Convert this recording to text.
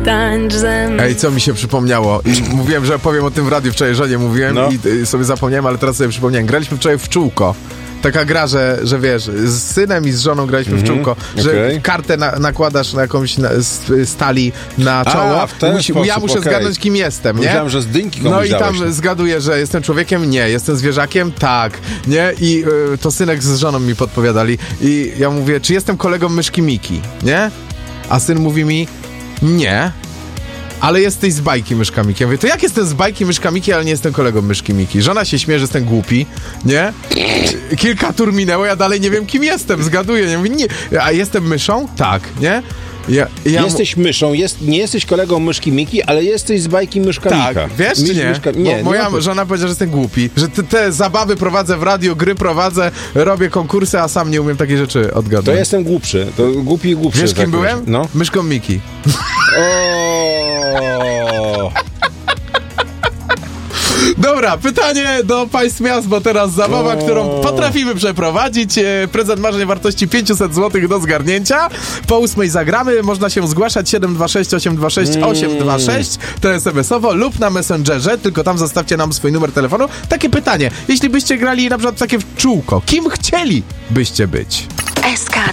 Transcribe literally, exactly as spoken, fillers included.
tańcz ze mną. Ej, co mi się przypomniało? I mówiłem, że powiem o tym w radiu wczoraj, żonie mówiłem no. i y, sobie zapomniałem, ale teraz sobie przypomniałem. Graliśmy wczoraj w czółko. Taka gra, że, że wiesz, z synem i z żoną graliśmy mm-hmm. w czółko, że okay. kartę na, nakładasz na jakąś na, stali na czoło. A, w ten Musi, sposób, ja muszę okay. zgadnąć, kim jestem, nie? Myślałem, że z dynki komuś No i tam dałeś. zgaduję, że jestem człowiekiem? Nie. Jestem zwierzakiem? Tak. Nie? I y, to synek z żoną mi podpowiadali. I ja mówię, czy jestem kolegą myszki Miki? Nie? A syn mówi mi, nie. Ale jesteś z bajki Myszka Miki. Ja mówię, to jak jestem z bajki Myszka Miki, ale nie jestem kolegą Myszki Miki? Żona się śmieje, że jestem głupi, nie? Kilka tur minęło, ja dalej nie wiem, kim jestem, zgaduję. Nie mówię, nie. A jestem myszą? Tak, nie? Ja, ja jesteś myszą, jest, nie jesteś kolegą Myszki Miki, ale jesteś z bajki Myszka tak, Mika. wiesz My, czy nie? Myszka, nie, Bo moja nie żona powiedziała, że jestem głupi, że te, te zabawy prowadzę w radio, gry prowadzę, robię konkursy, a sam nie umiem takie rzeczy odgadnąć. To ja jestem głupszy, to głupi i głupszy. Wiesz, kim tak byłem? No. Myszką Miki. O. Dobra, pytanie do państw miast, bo teraz zabawa, o. którą potrafimy przeprowadzić. E, prezent marzeń wartości pięćset złotych do zgarnięcia. Po ósmej zagramy. Można się zgłaszać siedem dwa sześć osiem dwa sześć osiem dwa sześć. To es em esowo lub na Messengerze. Tylko tam zostawcie nam swój numer telefonu. Takie pytanie. Jeśli byście grali na przykład takie w czółko, kim chcielibyście być? S K